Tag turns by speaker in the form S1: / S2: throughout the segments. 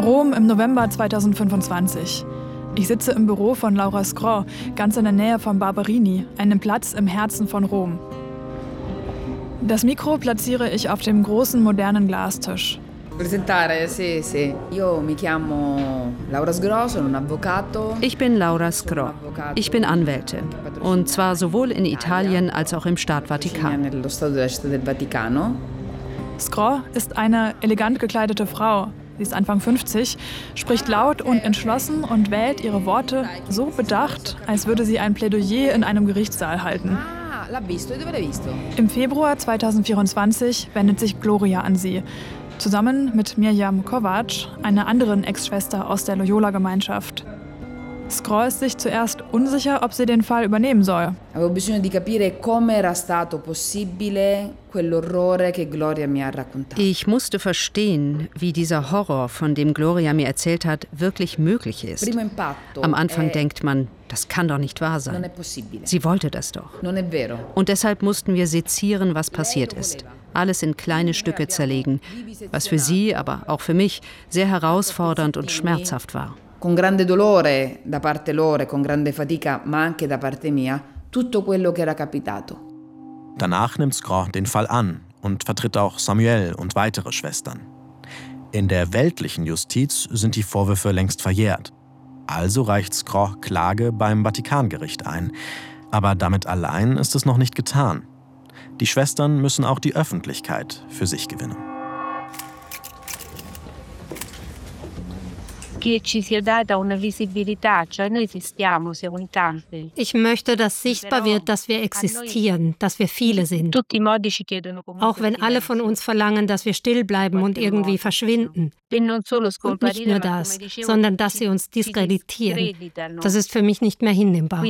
S1: Rom im November 2025. Ich sitze im Büro von Laura Scro, ganz in der Nähe von Barberini, einem Platz im Herzen von Rom. Das Mikro platziere ich auf dem großen, modernen Glastisch.
S2: Ich bin Laura Scro. Ich bin Anwältin. Und zwar sowohl in Italien als auch im Staat Vatikan.
S1: Scro ist eine elegant gekleidete Frau. Sie ist Anfang 50, spricht laut und entschlossen und wählt ihre Worte so bedacht, als würde sie ein Plädoyer in einem Gerichtssaal halten. Im Februar 2024 wendet sich Gloria an sie, zusammen mit Mirjam Kovac, einer anderen Ex-Schwester aus der Loyola-Gemeinschaft. Scro ist sich zuerst unsicher, ob sie den Fall übernehmen soll.
S2: Ich musste verstehen, wie dieser Horror, von dem Gloria mir erzählt hat, wirklich möglich ist. Am Anfang denkt man, das kann doch nicht wahr sein. Sie wollte das doch. Und deshalb mussten wir sezieren, was passiert ist. Alles in kleine Stücke zerlegen, was für sie, aber auch für mich sehr herausfordernd und schmerzhaft war.
S3: Con grande dolore da parte loro, con grande fatica, ma anche da parte mia, tutto quello che era capitato.
S4: Danach nimmt Scro den Fall an und vertritt auch Samuel und weitere Schwestern. In der weltlichen Justiz sind die Vorwürfe längst verjährt. Also reicht Scro Klage beim Vatikangericht ein. Aber damit allein ist es noch nicht getan. Die Schwestern müssen auch die Öffentlichkeit für sich gewinnen.
S5: Ich möchte, dass sichtbar wird, dass wir existieren, dass wir viele sind. Auch wenn alle von uns verlangen, dass wir still bleiben und irgendwie verschwinden. Und nicht nur das, sondern dass sie uns diskreditieren. Das ist für mich nicht mehr hinnehmbar.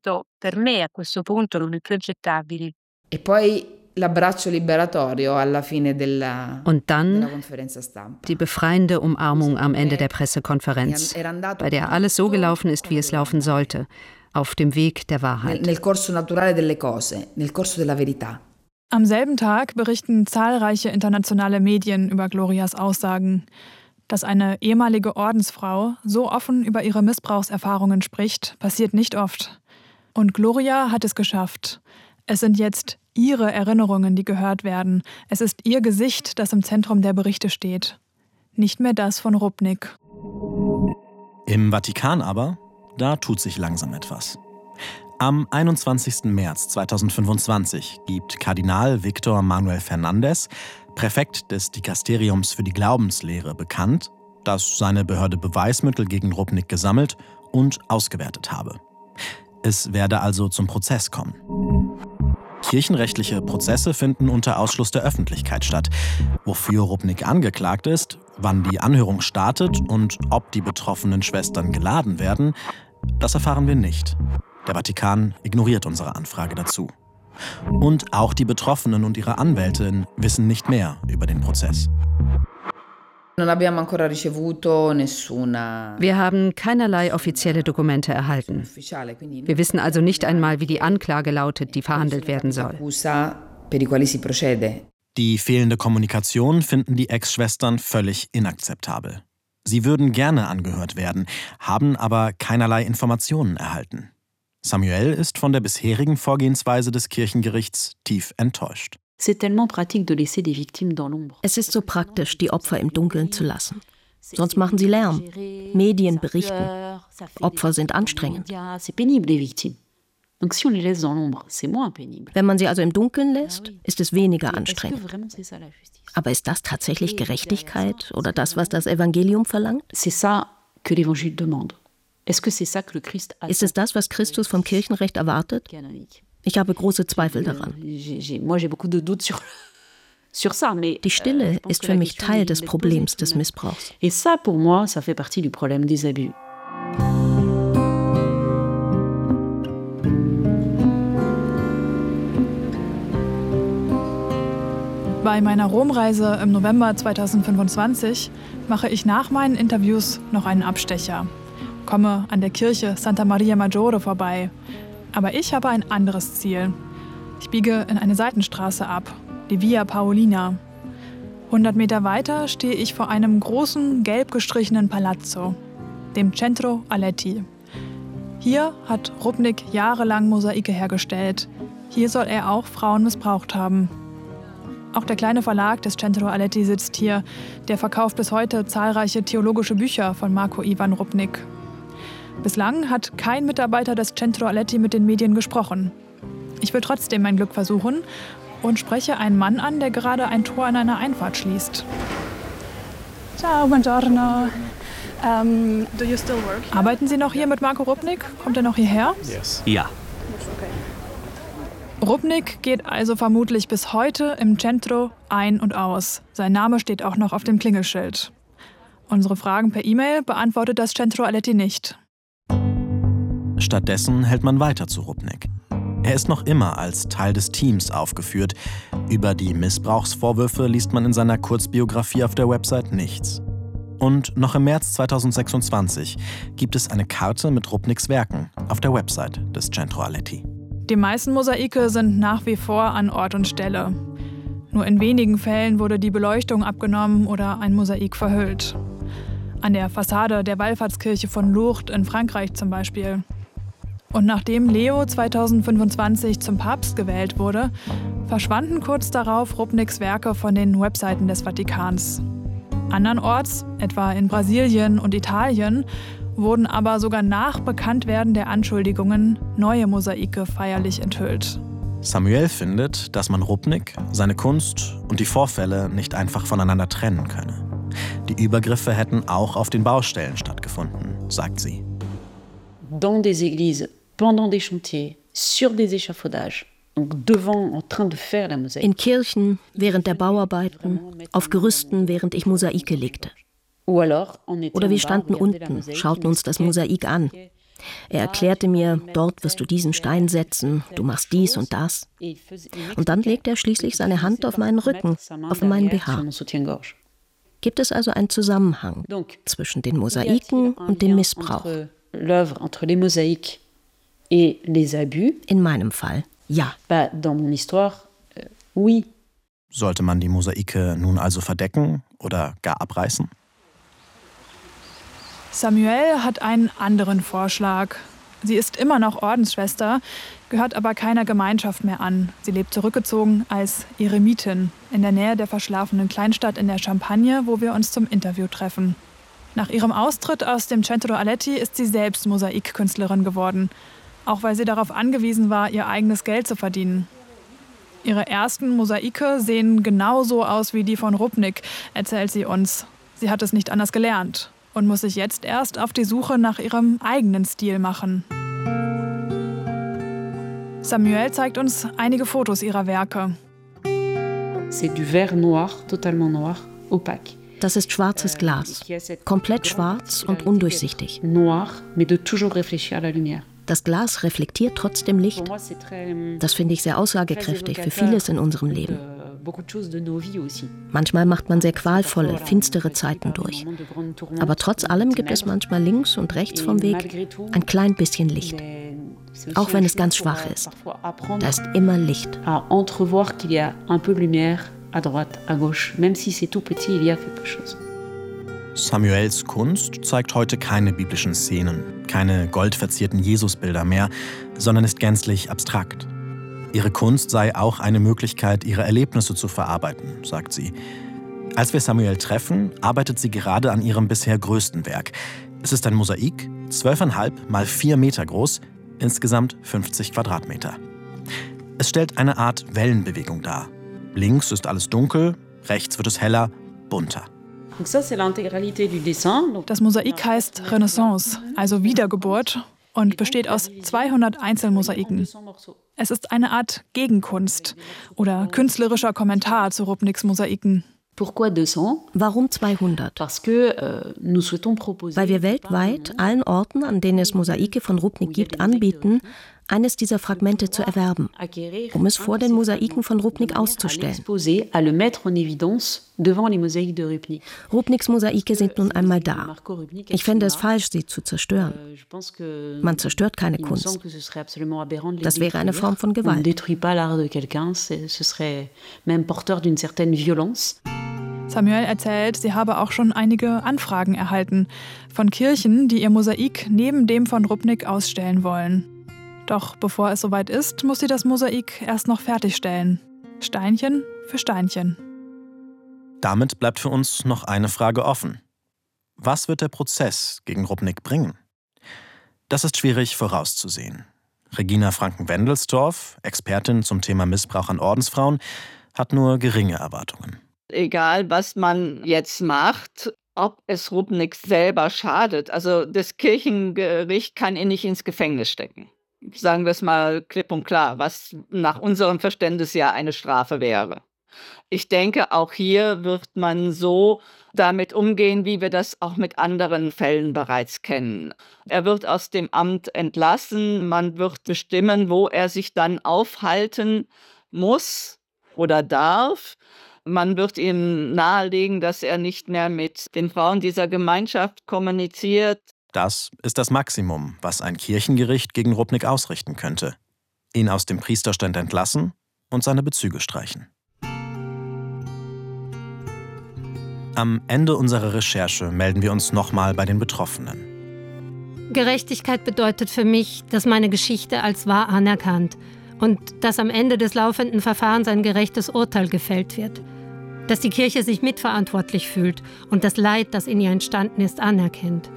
S3: E poi l'abbraccio liberatorio alla fine della
S2: Conferenza stampa. Die befreiende Umarmung am Ende der Pressekonferenz, bei der alles so gelaufen ist, wie es laufen sollte, auf dem Weg der Wahrheit.
S3: Nel corso naturale delle cose, nel corso della verità.
S1: Am selben Tag berichten zahlreiche internationale Medien über Glorias Aussagen. Dass eine ehemalige Ordensfrau so offen über ihre Missbrauchserfahrungen spricht, passiert nicht oft. Und Gloria hat es geschafft. Es sind jetzt ihre Erinnerungen, die gehört werden. Es ist ihr Gesicht, das im Zentrum der Berichte steht. Nicht mehr das von Rupnik.
S4: Im Vatikan aber, da tut sich langsam etwas. Am 21. März 2025 gibt Kardinal Victor Manuel Fernández, Präfekt des Dikasteriums für die Glaubenslehre, bekannt, dass seine Behörde Beweismittel gegen Rupnik gesammelt und ausgewertet habe. Es werde also zum Prozess kommen. Kirchenrechtliche Prozesse finden unter Ausschluss der Öffentlichkeit statt. Wofür Rupnik angeklagt ist, wann die Anhörung startet und ob die betroffenen Schwestern geladen werden, das erfahren wir nicht. Der Vatikan ignoriert unsere Anfrage dazu. Und auch die Betroffenen und ihre Anwältin wissen nicht mehr über den Prozess.
S2: Wir haben keinerlei offizielle Dokumente erhalten. Wir wissen also nicht einmal, wie die Anklage lautet, die verhandelt werden soll.
S4: Die fehlende Kommunikation finden die Ex-Schwestern völlig inakzeptabel. Sie würden gerne angehört werden, haben aber keinerlei Informationen erhalten. Samuel ist von der bisherigen Vorgehensweise des Kirchengerichts tief enttäuscht.
S6: Es ist so praktisch, die Opfer im Dunkeln zu lassen. Sonst machen sie Lärm. Medien berichten. Opfer sind anstrengend. Wenn man sie also im Dunkeln lässt, ist es weniger anstrengend. Aber ist das tatsächlich Gerechtigkeit oder das, was das Evangelium verlangt? Ist es das, was Christus vom Kirchenrecht erwartet? Ich habe große Zweifel daran. Die Stille ist für mich Teil des Problems des Missbrauchs.
S1: Bei meiner Romreise im November 2025 mache ich nach meinen Interviews noch einen Abstecher. Komme an der Kirche Santa Maria Maggiore vorbei. Aber ich habe ein anderes Ziel. Ich biege in eine Seitenstraße ab, die Via Paolina. 100 Meter weiter stehe ich vor einem großen, gelb gestrichenen Palazzo, dem Centro Aletti. Hier hat Rupnik jahrelang Mosaike hergestellt. Hier soll er auch Frauen missbraucht haben. Auch der kleine Verlag des Centro Aletti sitzt hier. Der verkauft bis heute zahlreiche theologische Bücher von Marko Ivan Rupnik. Bislang hat kein Mitarbeiter des Centro Aletti mit den Medien gesprochen. Ich will trotzdem mein Glück versuchen und spreche einen Mann an, der gerade ein Tor in einer Einfahrt schließt.
S7: Ciao, buongiorno.
S1: Do you still work here? Arbeiten Sie noch hier mit Marko Rupnik? Kommt er noch hierher?
S4: Yes. Ja.
S1: Rupnik geht also vermutlich bis heute im Centro ein und aus. Sein Name steht auch noch auf dem Klingelschild. Unsere Fragen per E-Mail beantwortet das Centro Aletti nicht.
S4: Stattdessen hält man weiter zu Rupnik. Er ist noch immer als Teil des Teams aufgeführt. Über die Missbrauchsvorwürfe liest man in seiner Kurzbiografie auf der Website nichts. Und noch im März 2026 gibt es eine Karte mit Rupniks Werken auf der Website des Centro Aletti.
S1: Die meisten Mosaike sind nach wie vor an Ort und Stelle. Nur in wenigen Fällen wurde die Beleuchtung abgenommen oder ein Mosaik verhüllt. An der Fassade der Wallfahrtskirche von Lourdes in Frankreich zum Beispiel. Und nachdem Leo 2025 zum Papst gewählt wurde, verschwanden kurz darauf Rupniks Werke von den Webseiten des Vatikans. Andernorts, etwa in Brasilien und Italien, wurden aber sogar nach Bekanntwerden der Anschuldigungen neue Mosaike feierlich enthüllt.
S4: Samuel findet, dass man Rupnik, seine Kunst und die Vorfälle nicht einfach voneinander trennen könne. Die Übergriffe hätten auch auf den Baustellen stattgefunden, sagt sie.
S8: Dans des églises, pendant des chantiers, sur des échafaudages.
S6: In Kirchen, während der Bauarbeiten, auf Gerüsten, während ich Mosaike legte. Oder wir standen unten, schauten uns das Mosaik an. Er erklärte mir, dort wirst du diesen Stein setzen, du machst dies und das. Und dann legte er schließlich seine Hand auf meinen Rücken, auf meinen BH. Gibt es also einen Zusammenhang zwischen den Mosaiken und dem Missbrauch? In meinem Fall. Ja.
S4: Sollte man die Mosaike nun also verdecken oder gar abreißen?
S1: Samuel hat einen anderen Vorschlag. Sie ist immer noch Ordensschwester, gehört aber keiner Gemeinschaft mehr an. Sie lebt zurückgezogen als Eremitin in der Nähe der verschlafenen Kleinstadt in der Champagne, wo wir uns zum Interview treffen. Nach ihrem Austritt aus dem Centro Aletti ist sie selbst Mosaikkünstlerin geworden. Auch weil sie darauf angewiesen war, ihr eigenes Geld zu verdienen. Ihre ersten Mosaike sehen genauso aus wie die von Rupnik, erzählt sie uns. Sie hat es nicht anders gelernt und muss sich jetzt erst auf die Suche nach ihrem eigenen Stil machen. Samuel zeigt uns einige Fotos ihrer Werke.
S8: C'est du verre noir, totalement noir, opaque.
S6: Das ist schwarzes Glas, komplett schwarz und undurchsichtig.
S8: Noir, mais de toujours réfléchir à la lumière.
S6: Das Glas reflektiert trotzdem Licht. Das finde ich sehr aussagekräftig für vieles in unserem Leben. Manchmal macht man sehr qualvolle, finstere Zeiten durch. Aber trotz allem gibt es manchmal links und rechts vom Weg ein klein bisschen Licht. Auch wenn es ganz schwach ist. Da ist immer Licht.
S4: Samuels Kunst zeigt heute keine biblischen Szenen, keine goldverzierten Jesusbilder mehr, sondern ist gänzlich abstrakt. Ihre Kunst sei auch eine Möglichkeit, ihre Erlebnisse zu verarbeiten, sagt sie. Als wir Samuel treffen, arbeitet sie gerade an ihrem bisher größten Werk. Es ist ein Mosaik, 12,5 mal 4 Meter groß, insgesamt 50 Quadratmeter. Es stellt eine Art Wellenbewegung dar. Links ist alles dunkel, rechts wird es heller, bunter.
S1: Das Mosaik heißt Renaissance, also Wiedergeburt, und besteht aus 200 Einzelmosaiken. Es ist eine Art Gegenkunst oder künstlerischer Kommentar zu Rupniks Mosaiken.
S6: Warum 200? Weil wir weltweit allen Orten, an denen es Mosaike von Rupnik gibt, anbieten, eines dieser Fragmente zu erwerben, um es vor den Mosaiken von Rupnik auszustellen. Rupniks Mosaike sind nun einmal da. Ich fände es falsch, sie zu zerstören. Man zerstört keine Kunst. Das wäre eine Form von Gewalt.
S1: Samuel erzählt, sie habe auch schon einige Anfragen erhalten von Kirchen, die ihr Mosaik neben dem von Rupnik ausstellen wollen. Doch bevor es soweit ist, muss sie das Mosaik erst noch fertigstellen. Steinchen für Steinchen.
S4: Damit bleibt für uns noch eine Frage offen. Was wird der Prozess gegen Rupnik bringen? Das ist schwierig vorauszusehen. Regina Franken-Wendelstorff, Expertin zum Thema Missbrauch an Ordensfrauen, hat nur geringe Erwartungen.
S9: Egal, was man jetzt macht, ob es Rupnik selber schadet. Also das Kirchengericht kann ihn nicht ins Gefängnis stecken. Sagen wir es mal klipp und klar, was nach unserem Verständnis ja eine Strafe wäre. Ich denke, auch hier wird man so damit umgehen, wie wir das auch mit anderen Fällen bereits kennen. Er wird aus dem Amt entlassen, man wird bestimmen, wo er sich dann aufhalten muss oder darf. Man wird ihm nahelegen, dass er nicht mehr mit den Frauen dieser Gemeinschaft kommuniziert.
S4: Das ist das Maximum, was ein Kirchengericht gegen Rupnik ausrichten könnte. Ihn aus dem Priesterstand entlassen und seine Bezüge streichen. Am Ende unserer Recherche melden wir uns nochmal bei den Betroffenen.
S5: Gerechtigkeit bedeutet für mich, dass meine Geschichte als wahr anerkannt und dass am Ende des laufenden Verfahrens ein gerechtes Urteil gefällt wird. Dass die Kirche sich mitverantwortlich fühlt und das Leid, das in ihr entstanden ist, anerkennt.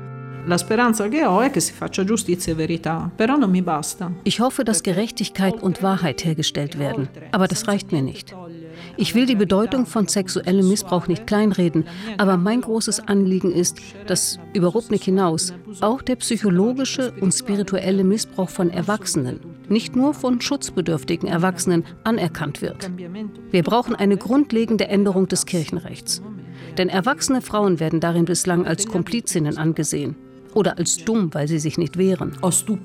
S2: Ich hoffe, dass Gerechtigkeit und Wahrheit hergestellt werden. Aber das reicht mir nicht. Ich will die Bedeutung von sexuellem Missbrauch nicht kleinreden, aber mein großes Anliegen ist, dass über Rupnik hinaus auch der psychologische und spirituelle Missbrauch von Erwachsenen, nicht nur von schutzbedürftigen Erwachsenen, anerkannt wird. Wir brauchen eine grundlegende Änderung des Kirchenrechts. Denn erwachsene Frauen werden darin bislang als Komplizinnen angesehen oder als dumm, weil sie sich nicht wehren.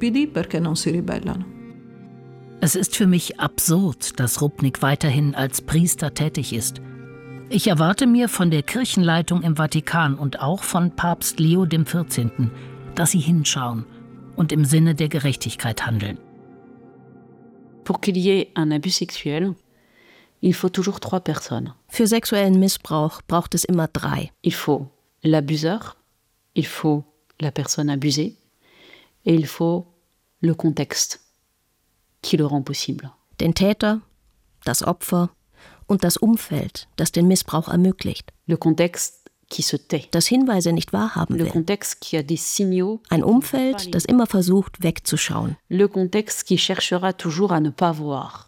S10: Es ist für mich absurd, dass Rupnik weiterhin als Priester tätig ist. Ich erwarte mir von der Kirchenleitung im Vatikan und auch von Papst Leo XIV., dass sie hinschauen und im Sinne der Gerechtigkeit handeln.
S8: Pour qu'il y ait un abus sexuel, il faut toujours 3 personnes.
S6: Für sexuellen Missbrauch braucht es immer 3.
S8: Il faut l'abuseur, il faut la personne abusée et il faut le contexte qui le rend possible.
S6: Den Täter, das Opfer und das Umfeld, das den Missbrauch ermöglicht.
S8: Le contexte qui se tait.
S6: Das Hinweise nicht wahrhaben will.
S8: Le contexte qui a des signaux.
S6: Ein Umfeld, das immer versucht, wegzuschauen.
S8: Le contexte qui cherchera toujours à ne pas voir.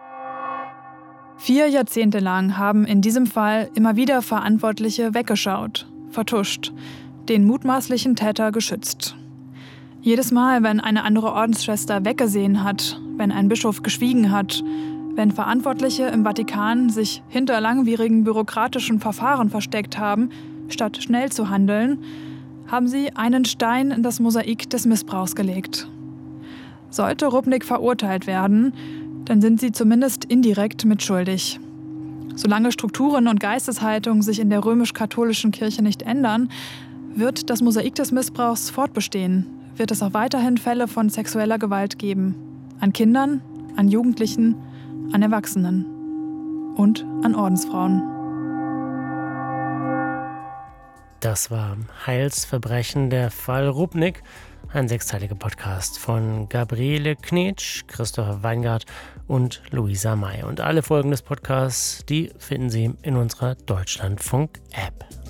S1: 4 Jahrzehnte lang haben in diesem Fall immer wieder Verantwortliche weggeschaut, vertuscht, den mutmaßlichen Täter geschützt. Jedes Mal, wenn eine andere Ordensschwester weggesehen hat, wenn ein Bischof geschwiegen hat, wenn Verantwortliche im Vatikan sich hinter langwierigen bürokratischen Verfahren versteckt haben, statt schnell zu handeln, haben sie einen Stein in das Mosaik des Missbrauchs gelegt. Sollte Rupnik verurteilt werden, dann sind sie zumindest indirekt mitschuldig. Solange Strukturen und Geisteshaltung sich in der römisch-katholischen Kirche nicht ändern, wird das Mosaik des Missbrauchs fortbestehen, wird es auch weiterhin Fälle von sexueller Gewalt geben. An Kindern, an Jugendlichen, an Erwachsenen und an Ordensfrauen.
S11: Das war Heilsverbrechen, der Fall Rupnik, ein 6-teiliger Podcast von Gabriele Knetsch, Christopher Weingart und Luisa May. Und alle Folgen des Podcasts, die finden Sie in unserer Deutschlandfunk-App.